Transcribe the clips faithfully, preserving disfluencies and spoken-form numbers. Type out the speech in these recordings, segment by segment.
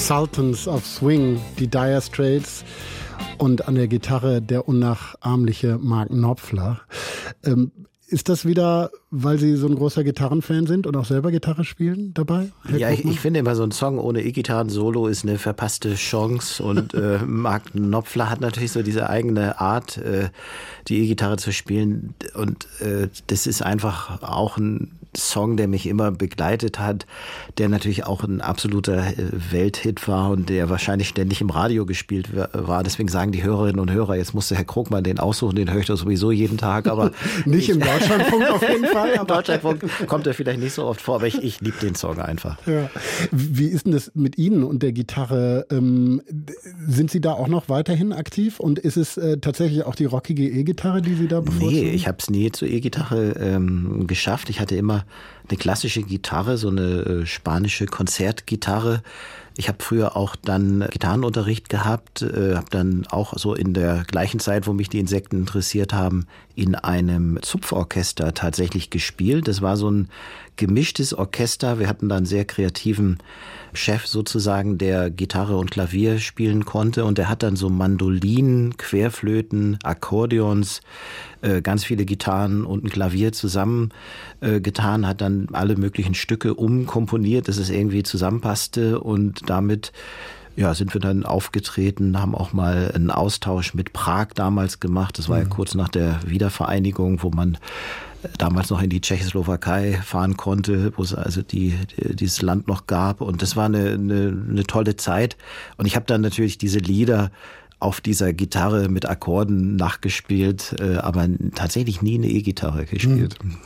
Sultans of Swing, die Dire Straits und an der Gitarre der unnachahmliche Mark Knopfler. Ähm, ist das wieder, weil Sie so ein großer Gitarrenfan sind und auch selber Gitarre spielen dabei? Herr ja, ich, ich finde immer, so ein Song ohne E-Gitarren-Solo ist eine verpasste Chance und äh, Mark Knopfler hat natürlich so diese eigene Art, äh, die E-Gitarre zu spielen und äh, das ist einfach auch ein Song, der mich immer begleitet hat, der natürlich auch ein absoluter Welthit war und der wahrscheinlich ständig im Radio gespielt war. Deswegen sagen die Hörerinnen und Hörer, jetzt musste Herr Krugmann den aussuchen, den höre ich doch sowieso jeden Tag. Aber nicht im Deutschlandfunk auf jeden Fall. Im Deutschlandfunk kommt er vielleicht nicht so oft vor, aber ich, ich liebe den Song einfach. Ja. Wie ist denn das mit Ihnen und der Gitarre? Ähm, sind Sie da auch noch weiterhin aktiv und ist es äh, tatsächlich auch die rockige E-Gitarre, die Sie da bevorzugen? Nee, ich habe es nie zur E-Gitarre ähm, geschafft. Ich hatte immer eine klassische Gitarre, so eine äh, spanische Konzertgitarre. Ich habe früher auch dann Gitarrenunterricht gehabt, äh, habe dann auch so in der gleichen Zeit, wo mich die Insekten interessiert haben, in einem Zupforchester tatsächlich gespielt. Das war so ein gemischtes Orchester. Wir hatten da einen sehr kreativen Chef sozusagen, der Gitarre und Klavier spielen konnte und der hat dann so Mandolinen, Querflöten, Akkordeons, äh, ganz viele Gitarren und ein Klavier zusammen äh, getan, hat dann alle möglichen Stücke umkomponiert, dass es irgendwie zusammenpasste und damit ja, sind wir dann aufgetreten, haben auch mal einen Austausch mit Prag damals gemacht. Das war ja kurz nach der Wiedervereinigung, wo man damals noch in die Tschechoslowakei fahren konnte, wo es also die, die, dieses Land noch gab. Und das war eine, eine, eine tolle Zeit. Und ich habe dann natürlich diese Lieder auf dieser Gitarre mit Akkorden nachgespielt, aber tatsächlich nie eine E-Gitarre gespielt. Mhm.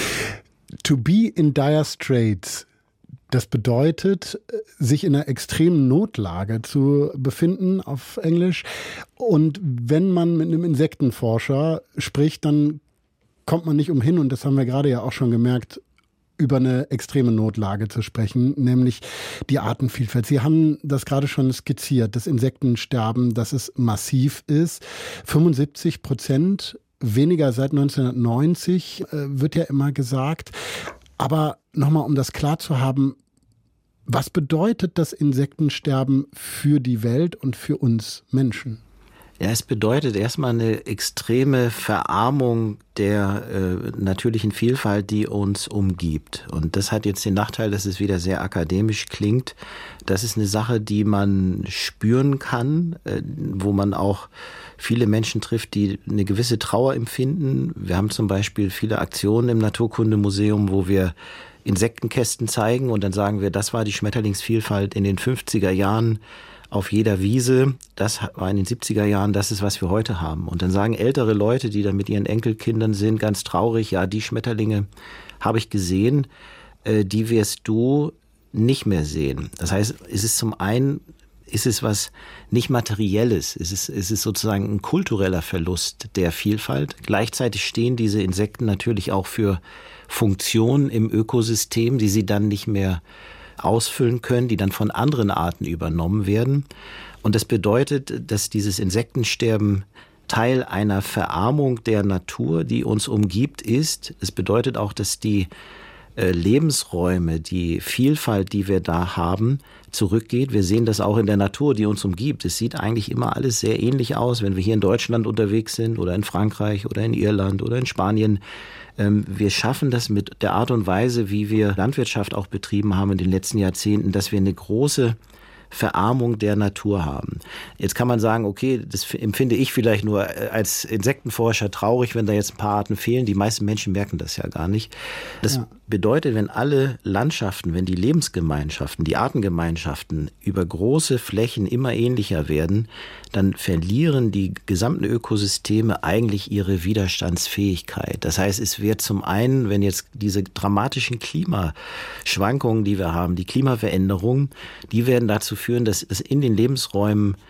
To be in Dire Straits, das bedeutet, sich in einer extremen Notlage zu befinden auf Englisch. Und wenn man mit einem Insektenforscher spricht, dann kommt man nicht umhin, und das haben wir gerade ja auch schon gemerkt, über eine extreme Notlage zu sprechen, nämlich die Artenvielfalt. Sie haben das gerade schon skizziert, das Insektensterben, dass es massiv ist. fünfundsiebzig Prozent weniger seit neunzehnhundertneunzig, äh, wird ja immer gesagt. Aber nochmal, um das klar zu haben, was bedeutet das Insektensterben für die Welt und für uns Menschen? Ja, es bedeutet erstmal eine extreme Verarmung der äh, natürlichen Vielfalt, die uns umgibt. Und das hat jetzt den Nachteil, dass es wieder sehr akademisch klingt. Das ist eine Sache, die man spüren kann, äh, wo man auch viele Menschen trifft, die eine gewisse Trauer empfinden. Wir haben zum Beispiel viele Aktionen im Naturkundemuseum, wo wir Insektenkästen zeigen und dann sagen wir, das war die Schmetterlingsvielfalt in den fünfziger Jahren auf jeder Wiese. Das war in den siebziger Jahren, das ist, was wir heute haben. Und dann sagen ältere Leute, die da mit ihren Enkelkindern sind, ganz traurig, ja, die Schmetterlinge habe ich gesehen, äh, die wirst du nicht mehr sehen. Das heißt, es ist zum einen, ist es was nicht Materielles, es ist, es ist sozusagen ein kultureller Verlust der Vielfalt. Gleichzeitig stehen diese Insekten natürlich auch für Funktionen im Ökosystem, die sie dann nicht mehr ausfüllen können, die dann von anderen Arten übernommen werden. Und das bedeutet, dass dieses Insektensterben Teil einer Verarmung der Natur, die uns umgibt, ist. Es bedeutet auch, dass die äh, Lebensräume, die Vielfalt, die wir da haben, zurückgeht. Wir sehen das auch in der Natur, die uns umgibt. Es sieht eigentlich immer alles sehr ähnlich aus, wenn wir hier in Deutschland unterwegs sind oder in Frankreich oder in Irland oder in Spanien. Wir schaffen das mit der Art und Weise, wie wir Landwirtschaft auch betrieben haben in den letzten Jahrzehnten, dass wir eine große Verarmung der Natur haben. Jetzt kann man sagen, okay, das empfinde ich vielleicht nur als Insektenforscher traurig, wenn da jetzt ein paar Arten fehlen. Die meisten Menschen merken das ja gar nicht. Das ja. bedeutet, wenn alle Landschaften, wenn die Lebensgemeinschaften, die Artengemeinschaften über große Flächen immer ähnlicher werden, dann verlieren die gesamten Ökosysteme eigentlich ihre Widerstandsfähigkeit. Das heißt, es wird zum einen, wenn jetzt diese dramatischen Klimaschwankungen, die wir haben, die Klimaveränderungen, die werden dazu führen, dass es in den Lebensräumen